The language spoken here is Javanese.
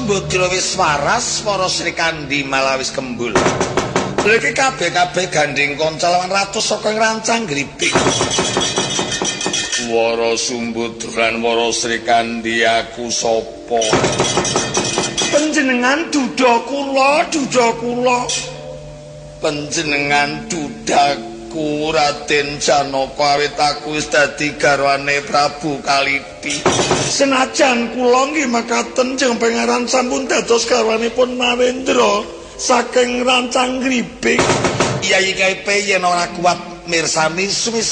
Sambadra wis waras, para Srikandi malah wis kembul. Lha iki kabeh-kabeh gandeng kanca lawan ratu saka Rancang Gripik. Wara Sambadra lan Wara Srikandi aku sapa? Panjenengan duda kula. Panjenengan dudaku Raden Janaka awit aku wis dadi garwane Prabu Kaliti. Senajan kula nggih makaten jeneng pangeran sampun dados garwanipun Narendra saking Rancang Gripik. Yai Kaipe yen ora kuat mirsani sumis